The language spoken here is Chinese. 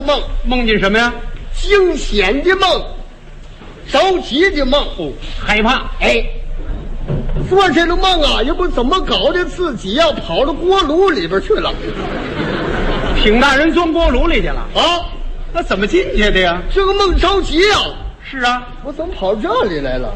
梦见什么呀？ 惊险的梦，着急的梦， 害怕。 哎，做这个梦啊，也不怎么搞的，自己呀跑到锅炉里边去了。 挺大人钻锅炉里去了啊？ 那怎么进去的呀？ 这个梦着急呀。 是啊， 我怎么跑这里来了？